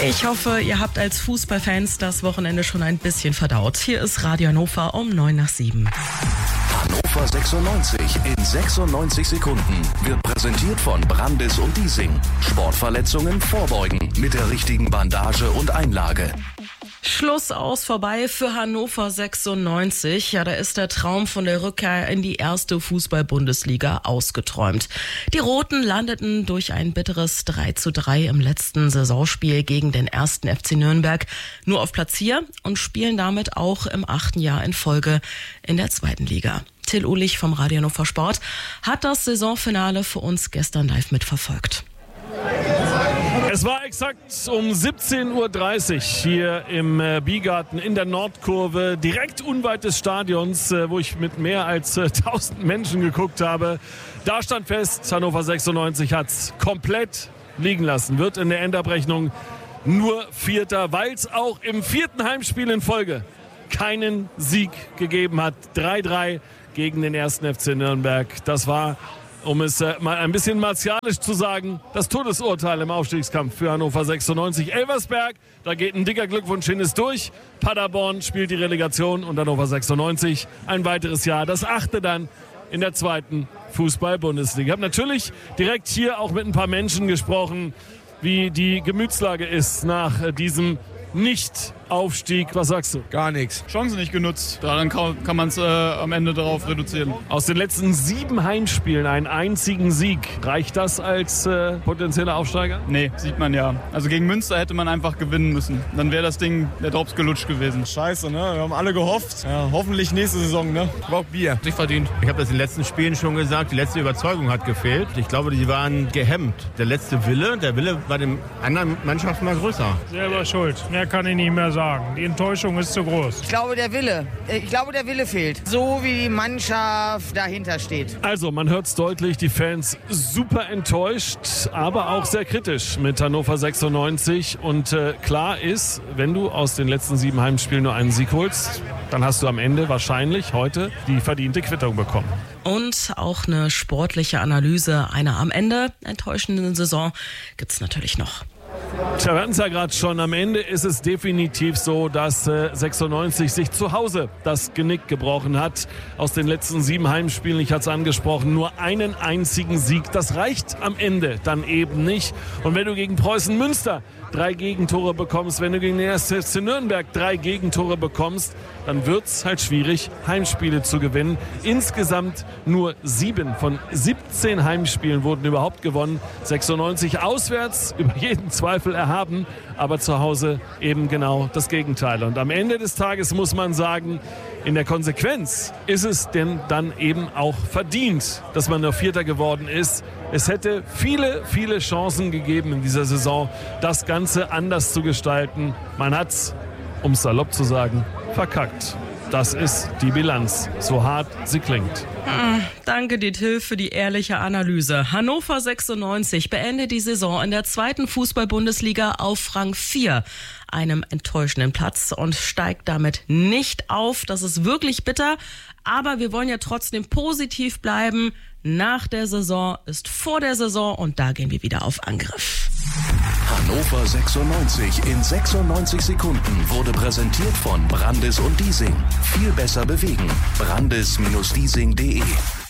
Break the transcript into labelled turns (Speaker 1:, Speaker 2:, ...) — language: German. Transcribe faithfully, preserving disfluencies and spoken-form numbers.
Speaker 1: Ich hoffe, ihr habt als Fußballfans das Wochenende schon ein bisschen verdaut. Hier ist Radio Hannover um neun nach sieben.
Speaker 2: Hannover sechsundneunzig in sechsundneunzig Sekunden wird präsentiert von Brandis und Diesing. Sportverletzungen vorbeugen mit der richtigen Bandage und Einlage.
Speaker 1: Schluss aus vorbei für Hannover sechsundneunzig. Ja, da ist der Traum von der Rückkehr in die erste Fußball-Bundesliga ausgeträumt. Die Roten landeten durch ein bitteres drei zu drei im letzten Saisonspiel gegen den ersten F C Nürnberg nur auf Platz vier und spielen damit auch im achten Jahr in Folge in der zweiten Liga. Till Uhlich vom Radio Hannover Sport hat das Saisonfinale für uns gestern live mitverfolgt.
Speaker 3: Es war exakt um siebzehn Uhr dreißig hier im äh, Biergarten in der Nordkurve, direkt unweit des Stadions, äh, wo ich mit mehr als äh, tausend Menschen geguckt habe. Da stand fest, Hannover sechsundneunzig hat es komplett liegen lassen, wird in der Endabrechnung nur Vierter, weil es auch im vierten Heimspiel in Folge keinen Sieg gegeben hat. drei drei gegen den ersten F C Nürnberg. Das war, um es äh, mal ein bisschen martialisch zu sagen, das Todesurteil im Aufstiegskampf für Hannover sechsundneunzig. Elversberg, da geht ein dicker Glückwunsch hin, ist durch. Paderborn spielt die Relegation und Hannover sechsundneunzig ein weiteres Jahr. Das achte dann in der zweiten Fußball-Bundesliga. Ich habe natürlich direkt hier auch mit ein paar Menschen gesprochen, wie die Gemütslage ist nach äh, diesem Nicht-Aufstieg. Was sagst du?
Speaker 4: Gar nichts.
Speaker 5: Chancen nicht genutzt. Daran kann, kann man es äh, am Ende darauf reduzieren.
Speaker 3: Aus den letzten sieben Heimspielen einen einzigen Sieg. Reicht das als äh, potenzieller Aufsteiger?
Speaker 5: Nee, sieht man ja. Also gegen Münster hätte man einfach gewinnen müssen. Dann wäre das Ding der Drops gelutscht gewesen.
Speaker 4: Scheiße, ne? Wir haben alle gehofft. Ja, hoffentlich nächste Saison, ne? Braucht Bier.
Speaker 6: Nicht verdient. Ich habe das in den letzten Spielen schon gesagt. Die letzte Überzeugung hat gefehlt. Ich glaube, die waren gehemmt. Der letzte Wille, der Wille bei den anderen Mannschaften war größer.
Speaker 7: Selber schuld. Mehr kann ich nicht mehr sagen. Die Enttäuschung ist zu groß.
Speaker 8: Ich glaube, der Wille. Ich glaube, der Wille fehlt. So wie die Mannschaft dahinter steht.
Speaker 3: Also, man hört es deutlich, die Fans super enttäuscht, aber auch sehr kritisch mit Hannover sechsundneunzig. Und äh, klar ist, wenn du aus den letzten sieben Heimspielen nur einen Sieg holst, dann hast du am Ende wahrscheinlich heute die verdiente Quittung bekommen.
Speaker 1: Und auch eine sportliche Analyse einer am Ende enttäuschenden Saison gibt's natürlich noch.
Speaker 3: Tja, wir hatten es ja gerade schon. Am Ende ist es definitiv so, dass äh, sechsundneunzig sich zu Hause das Genick gebrochen hat. Aus den letzten sieben Heimspielen, ich hatte es angesprochen, nur einen einzigen Sieg. Das reicht am Ende dann eben nicht. Und wenn du gegen Preußen Münster drei Gegentore bekommst, wenn du gegen den ersten F C Nürnberg drei Gegentore bekommst, dann wird es halt schwierig, Heimspiele zu gewinnen. Insgesamt nur sieben von siebzehn Heimspielen wurden überhaupt gewonnen. sechsundneunzig auswärts, über jeden Zweifel erhaben, aber zu Hause eben genau das Gegenteil. Und am Ende des Tages muss man sagen, in der Konsequenz ist es denn dann eben auch verdient, dass man nur Vierter geworden ist. Es hätte viele, viele Chancen gegeben in dieser Saison, das Ganze anders zu gestalten. Man hat's, um es salopp zu sagen, verkackt. Das ist die Bilanz, so hart sie klingt.
Speaker 1: Hm, danke dir, Till, für die ehrliche Analyse. Hannover sechsundneunzig beendet die Saison in der zweiten Fußball-Bundesliga auf Rang vier, einem enttäuschenden Platz, und steigt damit nicht auf. Das ist wirklich bitter, aber wir wollen ja trotzdem positiv bleiben. Nach der Saison ist vor der Saison und da gehen wir wieder auf Angriff.
Speaker 2: Hannover sechsundneunzig in sechsundneunzig Sekunden wurde präsentiert von Brandis und Diesing. Viel besser bewegen. Brandis Diesing punkt de